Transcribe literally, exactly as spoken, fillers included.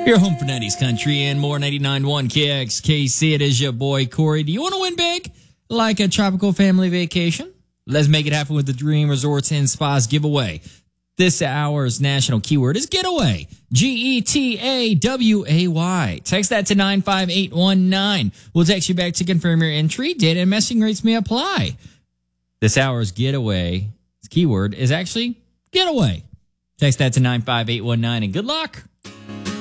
Your home for nineties country and more. Ninety-nine point one K X K C. It is your boy Corey. Do you want to win big like a tropical family vacation? Let's make it happen with the Dream Resorts and Spas giveaway. This hour's national keyword is getaway. G E T A W A Y. Text that to nine five eight one nine. We'll text you back to confirm your entry. Data and messaging rates may apply. This hour's getaway keyword is actually getaway. Text that to nine five eight one nine and good luck.